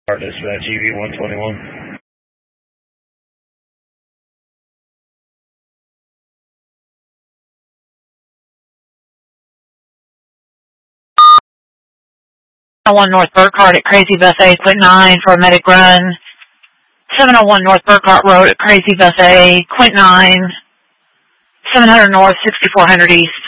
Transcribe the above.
Dispatch EV 121. One North Burkhart at Crazy Bus A, quit 9 for a medic run. 701 North Burkhart Road at Crazy Bus A, quit 9. 700 North, 6400 East.